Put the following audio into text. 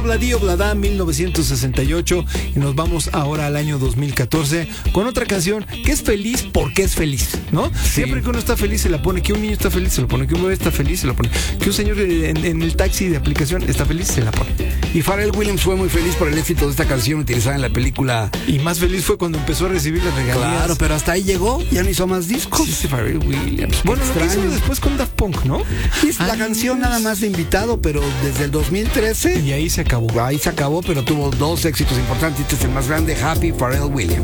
Obladío Oblada, 1968, y nos vamos ahora al año 2014 con otra canción que es feliz porque es feliz, ¿no? Sí. Siempre que uno está feliz se la pone, que un niño está feliz se lo pone, que un bebé está feliz se lo pone, que un señor en el taxi de aplicación está feliz se la pone. Y Pharrell Williams fue muy feliz por el éxito de esta canción utilizada en la película. Y más feliz fue cuando empezó a recibir las regalías. Claro, pero hasta ahí llegó, ya no hizo más discos. Sí, Pharrell Williams. Bueno, lo que hizo después con Daft Punk, ¿no? Es la canción nada más de invitado, pero desde el 2013. Y ahí se acabó. Ahí se acabó, pero tuvo dos éxitos importantes. Este es el más grande, Happy, Pharrell Williams.